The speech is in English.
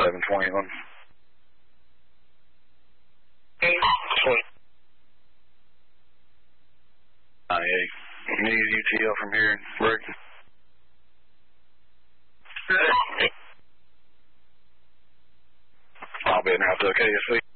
1121. Yeah, you need UTL from here, Rick. I'll be in out to KSV.